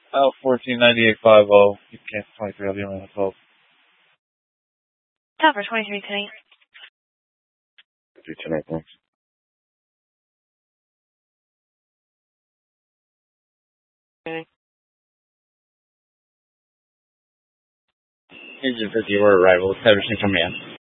L 149850. You can't 23. I'll be on 12. Top for 23 tonight. 3 tonight, thanks. Agent 50, we're arrival. Establishing command.